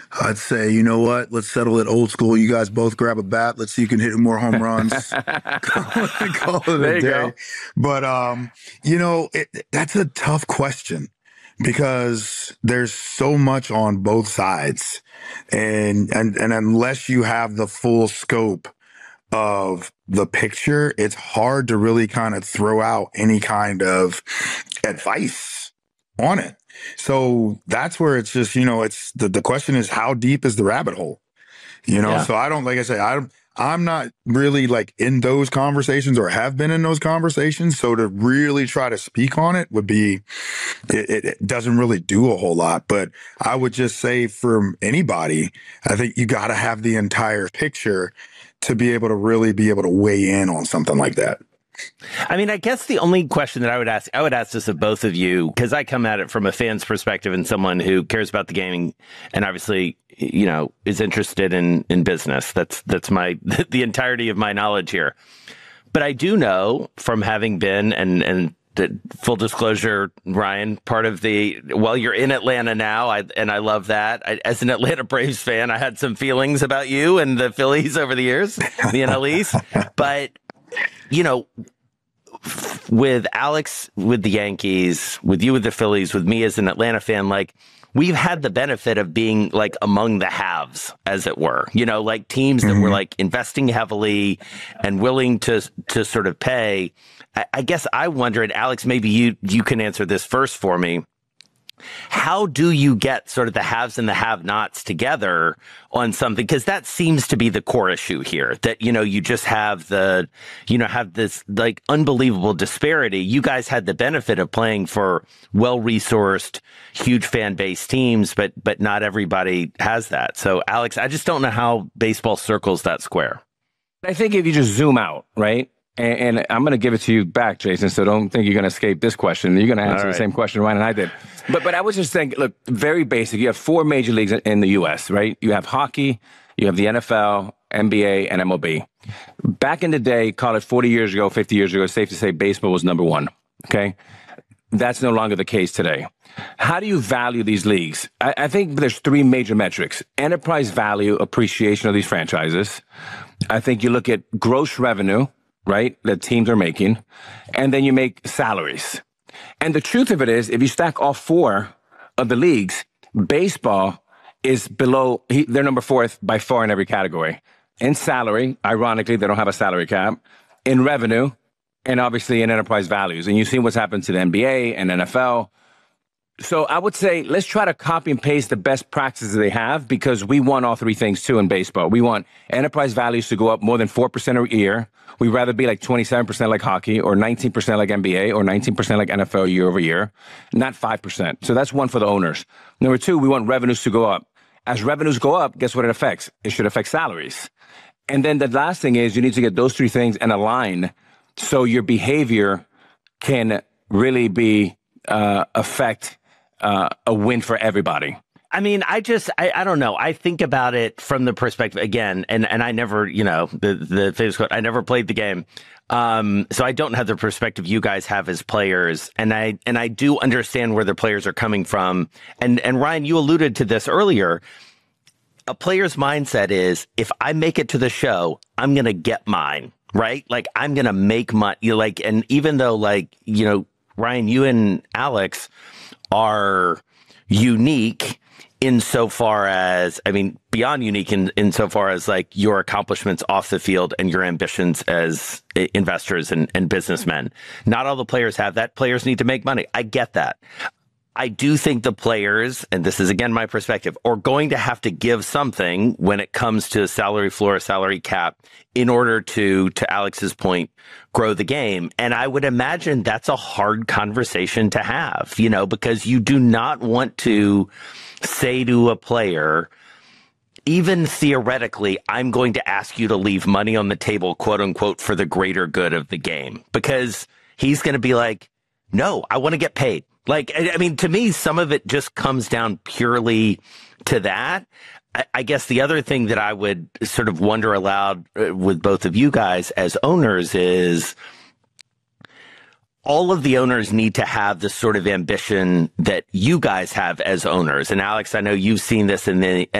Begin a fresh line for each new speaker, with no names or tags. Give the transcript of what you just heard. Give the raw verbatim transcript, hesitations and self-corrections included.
I'd say, you know what? Let's settle it old school. You guys both grab a bat. Let's see who can hit more home runs. call, it, call it
there
a
you
day.
go.
But, um, you know, it, that's a tough question because there's so much on both sides. And, and, and unless you have the full scope of the picture, it's hard to really kind of throw out any kind of advice on it. So that's where it's just, you know, it's the, the question is how deep is the rabbit hole? You know,
Yeah.
so I don't, like I say, I I'm not really like in those conversations or have been in those conversations. So to really try to speak on it would be, it, it doesn't really do a whole lot. But I would just say from anybody, I think you got to have the entire picture to be able to really be able to weigh in on something like that.
I mean, I guess the only question that I would ask, I would ask this of both of you, because I come at it from a fan's perspective and someone who cares about the game and obviously, you know, is interested in, in business. That's, that's my, the entirety of my knowledge here. But I do know from having been, and, and full disclosure, Ryan, part of the, well, you're in Atlanta now, I, and I love that. I, as an Atlanta Braves fan, I had some feelings about you and the Phillies over the years, the N L East. But you know, with Alex, with the Yankees, with you with the Phillies, with me as an Atlanta fan, like we've had the benefit of being like among the haves, as it were, you know, like teams that
mm-hmm.
were like investing heavily and willing to, to sort of pay. I, I guess I wonder, and Alex, maybe you, you can answer this first for me. How do you get sort of the haves and the have-nots together on something? Because that seems to be the core issue here, that, you know, you just have the, you know, have this like unbelievable disparity. You guys had the benefit of playing for well-resourced, huge fan base teams, but, but not everybody has that. So, Alex, I just don't know how baseball circles that square.
I think if you just zoom out, right? And, and I'm going to give it to you back, Jason, so don't think you're going to escape this question. You're going to answer right. the same question Ryan and I did. But but I was just saying, look, very basic. You have four major leagues in the U S, right? You have hockey, you have the N F L, N B A, and M L B. Back in the day, call it forty years ago, fifty years ago, it's safe to say baseball was number one, okay? That's no longer the case today. How do you value these leagues? I, I think there's three major metrics. Enterprise value, appreciation of these franchises. I think you look at gross revenue, right, that teams are making, and then you make salaries. And the truth of it is, if you stack all four of the leagues, baseball is below, he, they're number fourth by far in every category. In salary, ironically, they don't have a salary cap. In revenue, and obviously in enterprise values. And you see what's happened to the N B A and N F L. So I would say, let's try to copy and paste the best practices they have, because we want all three things too in baseball. We want enterprise values to go up more than four percent a year. We'd rather be like twenty-seven percent like hockey, or nineteen percent like N B A, or nineteen percent like N F L year over year, not five percent. So that's one for the owners. Number two, we want revenues to go up. As revenues go up, guess what it affects? It should affect salaries. And then the last thing is you need to get those three things and align so your behavior can really be uh, affect Uh, a win for everybody.
I mean, I just, I, I don't know. I think about it from the perspective, again, and, and I never, you know, the, the famous quote, I never played the game. Um, so I don't have the perspective you guys have as players. And I, and I do understand where the players are coming from. And, and Ryan, you alluded to this earlier. A player's mindset is, if I make it to the show, I'm going to get mine, right? Like, I'm going to make money. You like, and even though, like, you know, Ryan, you and Alex are unique insofar as, I mean, beyond unique in insofar as like your accomplishments off the field and your ambitions as investors and, and businessmen. Not all the players have that. Players need to make money. I get that. I do think the players, and this is again my perspective, are going to have to give something when it comes to salary floor, salary cap, in order to, to Alex's point, grow the game. And I would imagine that's a hard conversation to have, you know, because you do not want to say to a player, even theoretically, I'm going to ask you to leave money on the table, quote unquote, for the greater good of the game, because he's going to be like, no, I want to get paid. Like, I mean, to me, some of it just comes down purely to that. I, I guess the other thing that I would sort of wonder aloud with both of you guys as owners is, all of the owners need to have the sort of ambition that you guys have as owners. And Alex, I know you've seen this in the